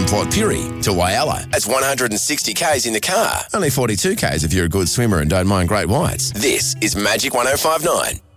from Port Pirie to Whyalla. That's 160 k's in the car. Only 42 k's if you're a good swimmer and don't mind great whites. This is Magic 105.9.